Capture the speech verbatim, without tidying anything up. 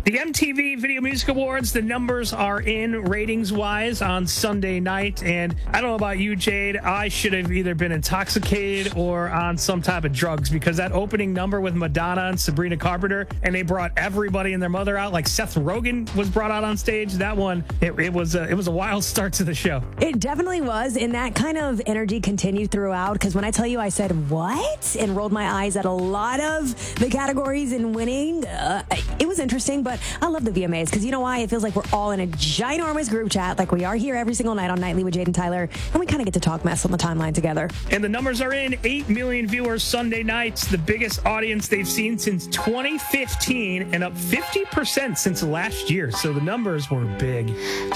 The M T V Video Music Awards, the numbers are in ratings-wise on Sunday night. And I don't know about you, Jade. I should have either been intoxicated or on some type of drugs, because that opening number with Madonna and Sabrina Carpenter, and they brought everybody and their mother out, like Seth Rogen was brought out on stage. That one, it, it was a, it was a wild start to the show. It definitely was, and that kind of energy continued throughout, because when I tell you I said, what? And rolled my eyes at a lot of the categories in winning, uh, it was interesting, but I love the V M As, because you know why? It feels like we're all in a ginormous group chat, like we are here every single night on Nightly with Jade and Tyler, and we kind of get to talk mess on the timeline together. And the numbers are in. eight million viewers Sunday nights, the biggest audience they've seen since twenty fifteen, and up fifty percent since last year. So the numbers were big.